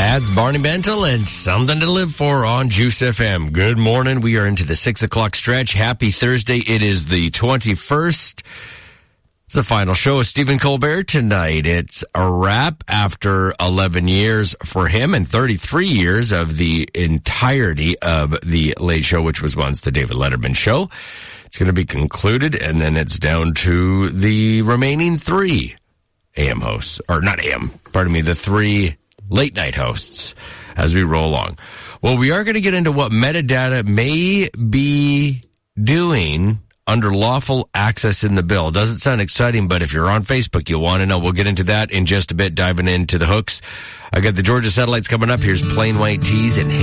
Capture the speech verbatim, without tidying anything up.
That's Barney Bentel and Something to Live For on Juice F M. Good morning. We are into the six o'clock stretch. Happy Thursday. It is the twenty-first. It's the final show of Stephen Colbert tonight. It's a wrap after eleven years for him and thirty-three years of the entirety of the Late Show, which was once the David Letterman Show. It's going to be concluded, and then it's down to the remaining three A M hosts, or not A M, pardon me, the three late night hosts as we roll along. Well, we are going to get into what metadata may be doing under lawful access in the bill. Doesn't sound exciting, but if you're on Facebook, you'll want to know. We'll get into that in just a bit, diving into the hooks. I got the Georgia Satellites coming up. Here's Plain White Tees and